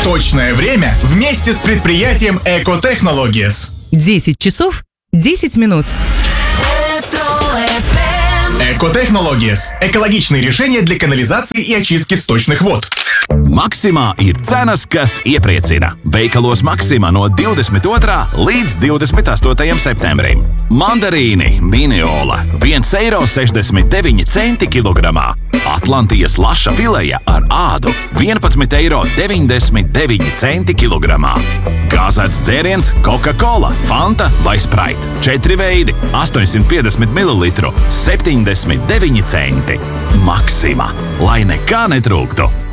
Точное время вместе с предприятием Экотехнологиес. 10 часов 10 минут. Экотехнологиес – экологичные решения для канализации и очистки сточных вод. Maksimā ir cenas, kas iepriecina. Veikalos Maksimā no 22. līdz 28. septembrim. Mandarīni Miniola 1,69 eiro kilogramā. Atlantijas laša fileja ar ādu 11,99 eiro kilogramā. Gāzēts dzēriens Coca-Cola, Fanta vai Sprite. 4 veidi 850 ml 79 centi. Maksimā, lai nekā netrūktu.